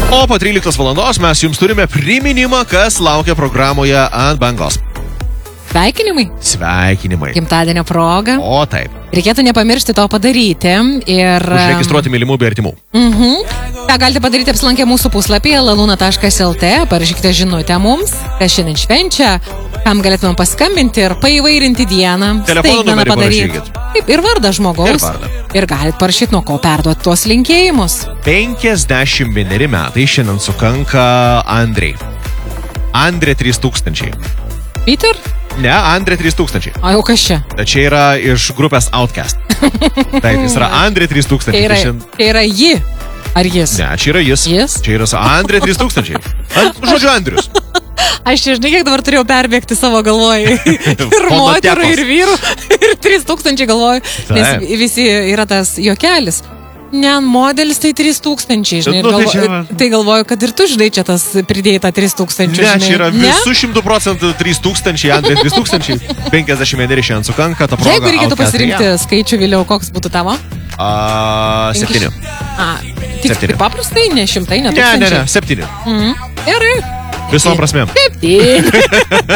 O po 13 valandos mes jums turime priminimą, kas laukia programoje ant bangos. Sveikinimai. Sveikinimai. Gimtadienio proga. O taip. Reikėtų nepamiršti to padaryti ir... Užregistruoti mylimų bei artimų. tą galite padaryti apsilankę mūsų puslapyje laluna.lt, parašykite žinutę mums, kas šiandien švenčia, kam galėtume paskambinti ir paįvairinti dieną. Telefono numerį parašykit. Taip, ir vardą žmogaus. Ir galit parašyti, nuo ko perduoti tuos linkėjimus. 51 metai šiandien sukanka Andrei. Andrė 3000. Peter? Ne, Andrė 3000. O jau kas čia? Čia yra iš grupės Outcast. Taip, jis yra Andrė 3000. Tai yra ji. Ar jis? Ne, čia yra jis. Čia yra Andrė 3000. Žodžiu, Andrius. Aš čia, žinai, kiek dabar turėjau perbėgti savo galvoj. Ir moterų, ir vyrų. Ir 3000 galvoj. Nes visi yra tas juokelis. Ne, modelis tai 3000, žinai. Tai galvoju, kad ir tu, žinai, čia tas pridėjai tą 3000. Ne, čia yra visų 100% 3000, Andrė 3000. 51 šiandien sukanka, ta proga. Jeigu reikėtų pasirinkti skaičių vėliau, koks būtų tavo? 7. Tik paprastai, ne 100, ne 1000. Ne, 7. Gerai. Visom prasmėm. 7.